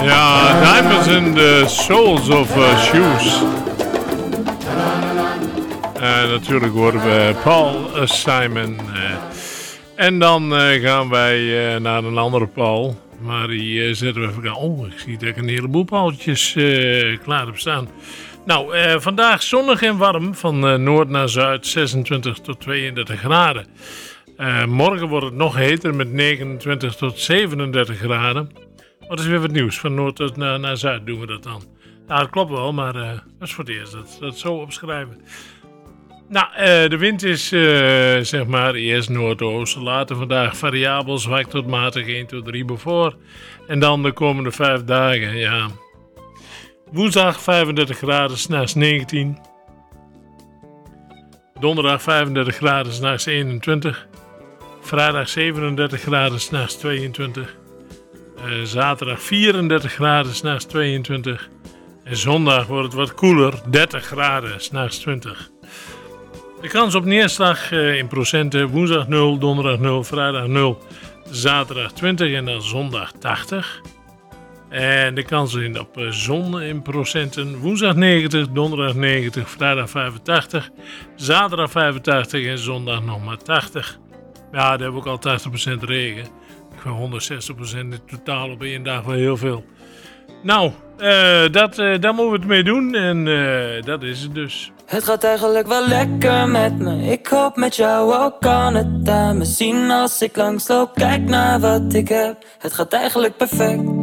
Ja, Diamonds in the Soles of Shoes. Natuurlijk horen we Paul Simon. En dan gaan wij naar een andere Paul. Maar die zetten we even... Oh, ik zie dat ik een heleboel Paultjes klaar heb staan. Nou, vandaag zonnig en warm. Van noord naar zuid 26 tot 32 graden. Morgen wordt het nog heter met 29 tot 37 graden. Wat is weer wat nieuws? Van noord tot naar zuid doen we dat dan. Nou, dat klopt wel, maar dat is voor het eerst dat zo opschrijven. Nou, de wind is zeg maar eerst noordoosten, later vandaag variabel, zwak tot matig 1 tot 3 bevoor. En dan de komende 5 dagen, ja. Woensdag 35 graden, 's nachts 19. Donderdag 35 graden, 's nachts 21. Vrijdag 37 graden, 's nachts 22. Zaterdag 34 graden, 's nachts 22. En zondag wordt het wat koeler, 30 graden, 's nachts 20. De kans op neerslag in procenten: woensdag 0, donderdag 0, vrijdag 0, zaterdag 20 en dan zondag 80. En de kans op zon in procenten: woensdag 90, donderdag 90, vrijdag 85, zaterdag 85 en zondag nog maar 80. Ja, daar hebben we ook al 80% regen. Ik vind 160% in totaal op één dag wel heel veel. Nou, daar moeten we het mee doen en dat is het dus. Het gaat eigenlijk wel lekker met me. Ik hoop met jou ook kan het aan me zien als ik langsloop. Kijk naar wat ik heb, het gaat eigenlijk perfect.